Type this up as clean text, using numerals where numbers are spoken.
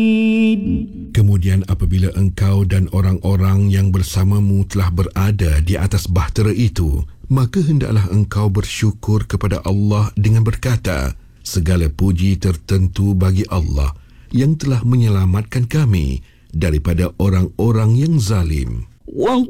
Kemudian apabila engkau dan orang-orang yang bersamamu telah berada di atas bahtera itu, maka hendaklah engkau bersyukur kepada Allah dengan berkata, segala puji tertentu bagi Allah yang telah menyelamatkan kami daripada orang-orang yang zalim.